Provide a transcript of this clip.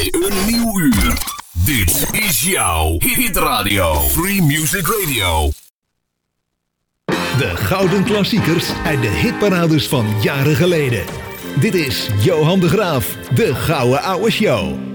bij een nieuw uur. Dit is jouw Hit Radio. Free Music Radio. De gouden klassiekers uit de hitparades van jaren geleden. Dit is Johan de Graaf, de Gouden Ouwe Show.